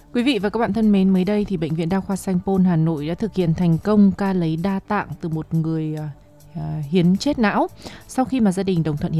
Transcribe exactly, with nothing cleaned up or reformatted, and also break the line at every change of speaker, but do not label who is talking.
Quý vị và các bạn thân mến, mới đây thì Bệnh viện Đa khoa Sanh Pôn Hà Nội đã thực hiện thành công ca lấy đa tạng từ một người uh, hiến chết não. Sau khi mà gia đình đồng thuận hiến